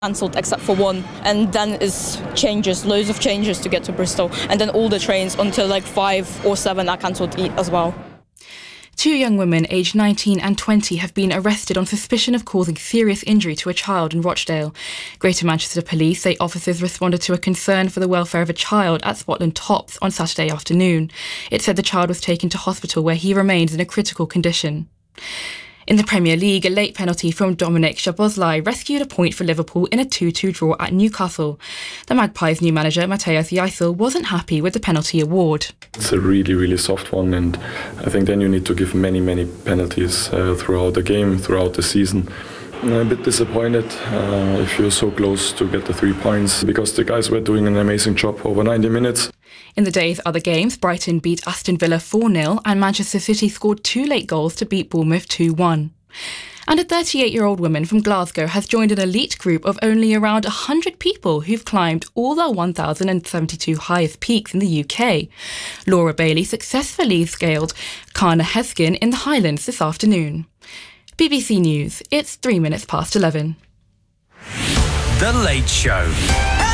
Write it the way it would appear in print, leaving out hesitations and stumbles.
cancelled except for one, and then it's changes, loads of changes to get to Bristol, and then all the trains until like 5 or 7 are cancelled as well. 2 young women aged 19 and 20 have been arrested on suspicion of causing serious injury to a child in Rochdale. Greater Manchester Police say officers responded to a concern for the welfare of a child at Spotland Tops on Saturday afternoon. It said the child was taken to hospital where he remains in a critical condition. In the Premier League, a late penalty from Dominic Szoboszlai rescued a point for Liverpool in a 2-2 draw at Newcastle. The Magpies' new manager, Matthias Jaissl, wasn't happy with the penalty award. It's a really, really soft one, and I think then you need to give many, many penalties throughout the game, throughout the season. I'm a bit disappointed if you're so close to get the 3 points, because the guys were doing an amazing job over 90 minutes. In the day's other games, Brighton beat Aston Villa 4-0 and Manchester City scored 2 late goals to beat Bournemouth 2-1. And a 38-year-old woman from Glasgow has joined an elite group of only around 100 people who've climbed all the 1,072 highest peaks in the UK. Laura Bailey successfully scaled Carna Heskin in the Highlands this afternoon. BBC News, it's 11:03. The Late Show.